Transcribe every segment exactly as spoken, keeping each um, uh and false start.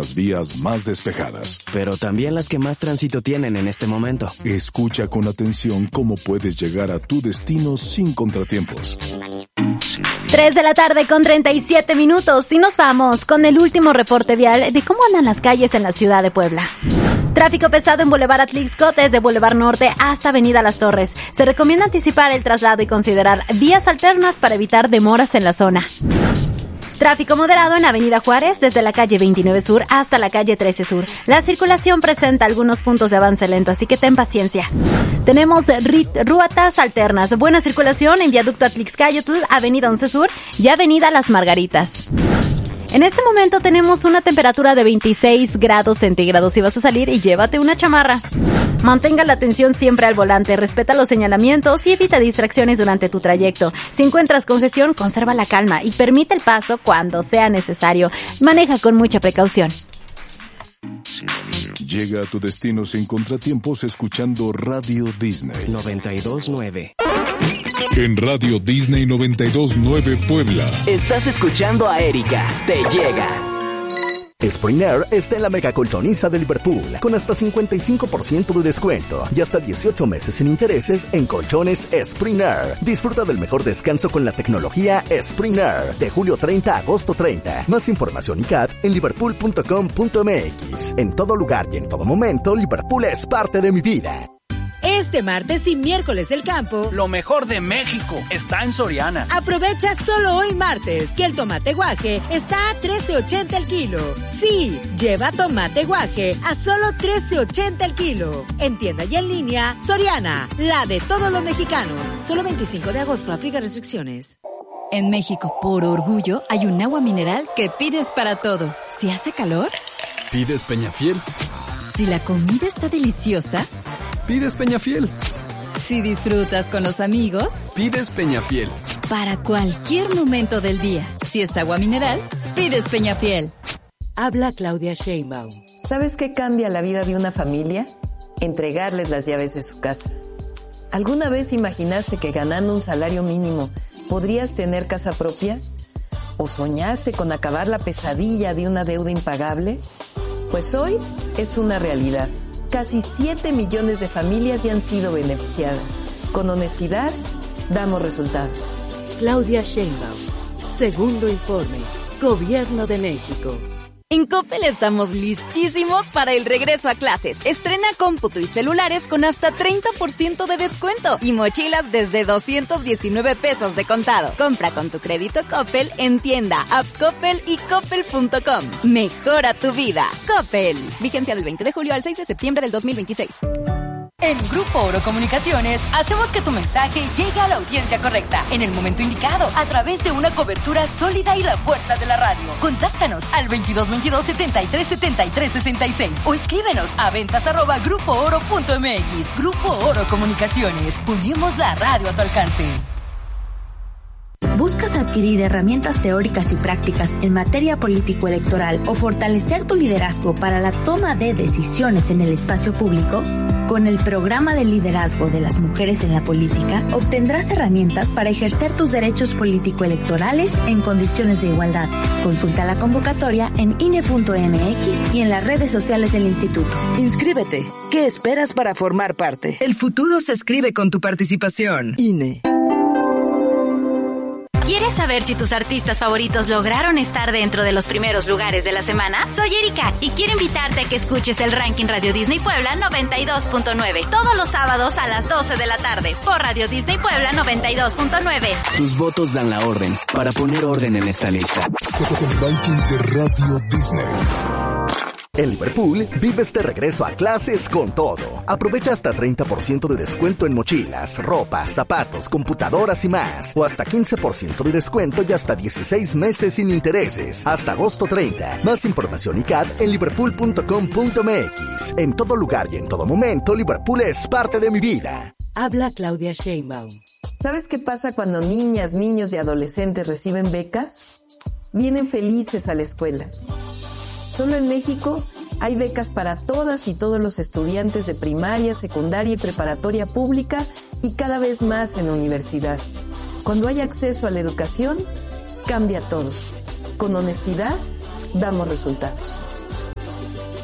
las vías más despejadas. Pero también las que más tránsito tienen en este momento. Escucha con atención cómo puedes llegar a tu destino sin contratiempos. tres de la tarde con treinta y siete minutos y nos vamos con el último reporte vial de cómo andan las calles en la ciudad de Puebla. Tráfico pesado en Boulevard Atlixco desde Boulevard Norte hasta Avenida Las Torres. Se recomienda anticipar el traslado y considerar vías alternas para evitar demoras en la zona. Tráfico moderado en Avenida Juárez desde la calle veintinueve Sur hasta la calle trece Sur. La circulación presenta algunos puntos de avance lento, así que ten paciencia. Tenemos rutas alternas. Buena circulación en Viaducto Atlixcayotl, Avenida once Sur y Avenida Las Margaritas. En este momento tenemos una temperatura de veintiséis grados centígrados. Si vas a salir, y llévate una chamarra. Mantenga la atención siempre al volante, respeta los señalamientos y evita distracciones durante tu trayecto. Si encuentras congestión, conserva la calma y permite el paso cuando sea necesario. Maneja con mucha precaución. Llega a tu destino sin contratiempos escuchando Radio Disney noventa y dos punto nueve. En Radio Disney noventa y dos punto nueve Puebla. Estás escuchando a Erika. Te llega. Spring Air está en la mega colchoniza de Liverpool, con hasta cincuenta y cinco por ciento de descuento y hasta dieciocho meses sin intereses en colchones Spring Air. Disfruta del mejor descanso con la tecnología Spring Air, de julio treinta a agosto treinta. Más información y C A D en liverpool punto com punto m x. En todo lugar y en todo momento, Liverpool es parte de mi vida. Este martes y miércoles del campo, lo mejor de México está en Soriana. Aprovecha solo hoy martes que el tomate guaje está a trece ochenta el kilo. Sí, lleva tomate guaje a solo trece ochenta el kilo. En tienda y en línea, Soriana, la de todos los mexicanos. Solo veinticinco de agosto, aplica restricciones. En México, por orgullo, hay un agua mineral que pides para todo. Si hace calor, pides Peñafiel. Si la comida está deliciosa, pides Peñafiel. Si disfrutas con los amigos, pides Peñafiel. Para cualquier momento del día, si es agua mineral, pides Peñafiel. Habla Claudia Sheinbaum. ¿Sabes qué cambia la vida de una familia? Entregarles las llaves de su casa. ¿Alguna vez imaginaste que ganando un salario mínimo podrías tener casa propia? ¿O soñaste con acabar la pesadilla de una deuda impagable? Pues hoy es una realidad. Casi siete millones de familias ya han sido beneficiadas. Con honestidad, damos resultados. Claudia Sheinbaum. Segundo informe. Gobierno de México. En Coppel estamos listísimos para el regreso a clases. Estrena cómputo y celulares con hasta treinta por ciento de descuento y mochilas desde doscientos diecinueve pesos de contado. Compra con tu crédito Coppel en tienda, app Coppel y coppel punto com. Mejora tu vida. Coppel. Vigencia del veinte de julio al seis de septiembre del dos mil veintiséis. En Grupo Oro Comunicaciones hacemos que tu mensaje llegue a la audiencia correcta, en el momento indicado, a través de una cobertura sólida y la fuerza de la radio. Contáctanos al veintidós veintidós setenta y tres setenta y tres sesenta y seis o escríbenos a ventas arroba grupo oro punto m x. Grupo Oro Comunicaciones. Ponemos la radio a tu alcance. ¿Buscas adquirir herramientas teóricas y prácticas en materia político-electoral o fortalecer tu liderazgo para la toma de decisiones en el espacio público? Con el programa de liderazgo de las mujeres en la política, obtendrás herramientas para ejercer tus derechos político-electorales en condiciones de igualdad. Consulta la convocatoria en I N E punto m x y en las redes sociales del instituto. Inscríbete. ¿Qué esperas para formar parte? El futuro se escribe con tu participación. I N E. ¿Quieres saber si tus artistas favoritos lograron estar dentro de los primeros lugares de la semana? Soy Erika y quiero invitarte a que escuches el ranking Radio Disney Puebla noventa y dos punto nueve todos los sábados a las doce de la tarde por Radio Disney Puebla noventa y dos punto nueve. Tus votos dan la orden para poner orden en esta lista. El ranking de Radio Disney. En Liverpool, vives de regreso a clases con todo. Aprovecha hasta treinta por ciento de descuento en mochilas, ropa, zapatos, computadoras y más. O hasta quince por ciento de descuento y hasta dieciséis meses sin intereses. Hasta agosto treinta. Más información y C A D en liverpool punto com punto m x. En todo lugar y en todo momento, Liverpool es parte de mi vida. Habla Claudia Sheinbaum. ¿Sabes qué pasa cuando niñas, niños y adolescentes reciben becas? Vienen felices a la escuela. Solo en México hay becas para todas y todos los estudiantes de primaria, secundaria y preparatoria pública y cada vez más en universidad. Cuando hay acceso a la educación, cambia todo. Con honestidad, damos resultados.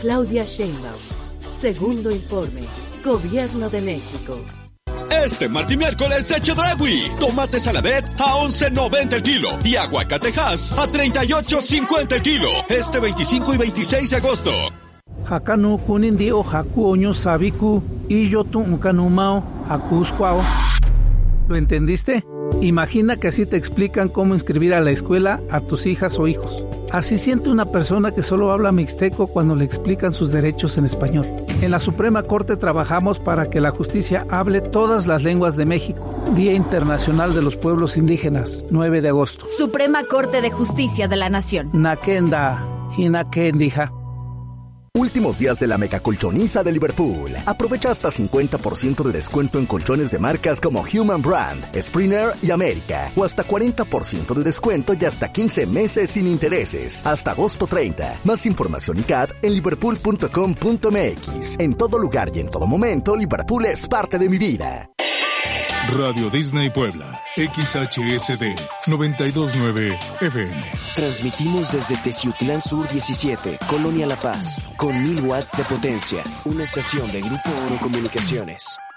Claudia Sheinbaum. Segundo informe. Gobierno de México. Este martes y miércoles de Chedraui. Tomate saladet a once noventa el kilo y aguacatejas a treinta y ocho cincuenta el kilo. Este veinticinco y veintiséis de agosto. Hakanu kunindi o haku oño sabiku y yo tu unkanumao hakusquao. ¿Lo entendiste? Imagina que así te explican cómo inscribir a la escuela a tus hijas o hijos. Así siente una persona que solo habla mixteco cuando le explican sus derechos en español. En la Suprema Corte trabajamos para que la justicia hable todas las lenguas de México. Día Internacional de los Pueblos Indígenas, nueve de agosto. Suprema Corte de Justicia de la Nación. Nakenda, Hinakendija. Últimos días de la mega colchoniza de Liverpool. Aprovecha hasta cincuenta por ciento de descuento en colchones de marcas como Human Brand, Springer y América. O hasta cuarenta por ciento de descuento y hasta quince meses sin intereses. Hasta agosto treinta. Más información y C A D en liverpool punto com punto m x. En todo lugar y en todo momento, Liverpool es parte de mi vida. Radio Disney Puebla, X H S D noventa y dos punto nueve F M. Transmitimos desde Teciutlán Sur diecisiete, Colonia La Paz, con mil watts de potencia. Una estación de Grupo Oro Comunicaciones.